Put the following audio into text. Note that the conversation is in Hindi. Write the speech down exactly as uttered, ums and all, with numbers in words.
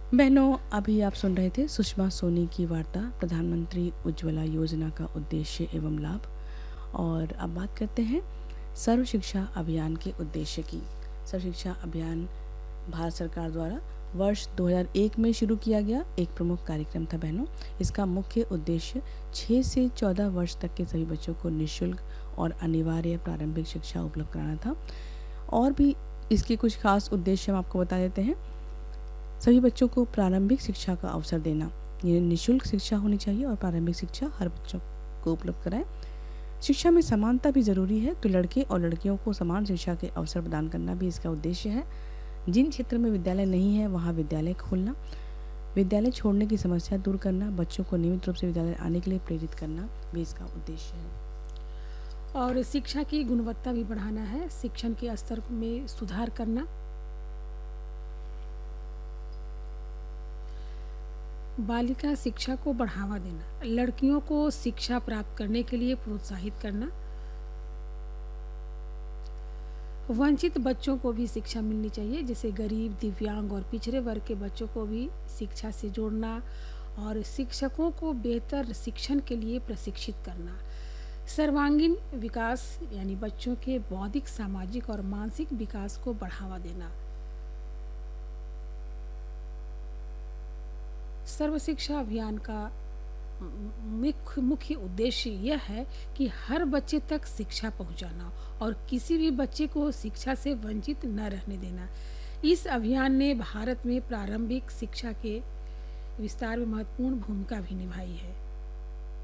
बहनों, अभी आप सुन रहे थे सुषमा सोनी की वार्ता प्रधानमंत्री उज्ज्वला योजना का उद्देश्य एवं लाभ। और अब बात करते हैं सर्व शिक्षा अभियान के उद्देश्य की। सर्व शिक्षा अभियान भारत सरकार द्वारा वर्ष दो हज़ार एक में शुरू किया गया एक प्रमुख कार्यक्रम था बहनों। इसका मुख्य उद्देश्य छः से चौदह वर्ष तक के सभी बच्चों को निःशुल्क और अनिवार्य प्रारंभिक शिक्षा उपलब्ध कराना था। और भी इसके कुछ खास उद्देश्य हम आपको बता देते हैं। सभी बच्चों को प्रारंभिक शिक्षा का अवसर देना, ये निःशुल्क शिक्षा होनी चाहिए और प्रारंभिक शिक्षा हर बच्चों को उपलब्ध कराएं। शिक्षा में समानता भी ज़रूरी है, तो लड़के और लड़कियों को समान शिक्षा के अवसर प्रदान करना भी इसका उद्देश्य है। जिन क्षेत्र में विद्यालय नहीं है वहाँ विद्यालय खोलना, विद्यालय छोड़ने की समस्या दूर करना, बच्चों को नियमित रूप से विद्यालय आने के लिए प्रेरित करना भी इसका उद्देश्य है। और शिक्षा की गुणवत्ता भी बढ़ाना है, शिक्षण के स्तर में सुधार करना, बालिका शिक्षा को बढ़ावा देना, लड़कियों को शिक्षा प्राप्त करने के लिए प्रोत्साहित करना, वंचित बच्चों को भी शिक्षा मिलनी चाहिए, जैसे गरीब, दिव्यांग और पिछड़े वर्ग के बच्चों को भी शिक्षा से जोड़ना, और शिक्षकों को बेहतर शिक्षण के लिए प्रशिक्षित करना, सर्वांगीण विकास यानी बच्चों के बौद्धिक, सामाजिक और मानसिक विकास को बढ़ावा देना। सर्व शिक्षा अभियान का मुख्य मुख्य उद्देश्य यह है कि हर बच्चे तक शिक्षा पहुंचाना और किसी भी बच्चे को शिक्षा से वंचित न रहने देना। इस अभियान ने भारत में प्रारंभिक शिक्षा के विस्तार में महत्वपूर्ण भूमिका भी निभाई है।